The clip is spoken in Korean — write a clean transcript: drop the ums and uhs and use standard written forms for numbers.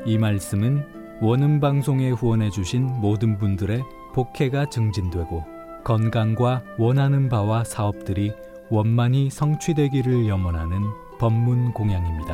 이 말씀은 원음방송에 후원해주신 모든 분들의 복혜가 증진되고 건강과 원하는 바와 사업들이 원만히 성취되기를 염원하는 법문 공양입니다.